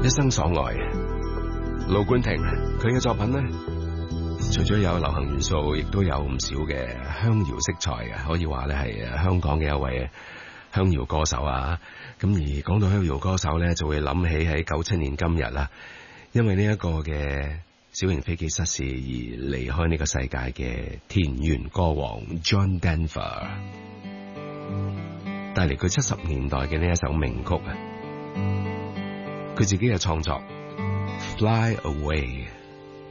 一生所愛。盧冠廷佢嘅作品呢，除咗有流行元素，亦都有唔少嘅鄉謠色彩嘅，可以話咧係香港嘅一位鄉謠歌手啊。咁而講到鄉謠歌手呢，就會諗起喺97年今日啦，因為呢一個嘅小型飛機失事而離開呢個世界嘅田園歌王 John Denver， 帶嚟佢70年代嘅呢一首名曲啊，佢自己嘅創作 Fly Away。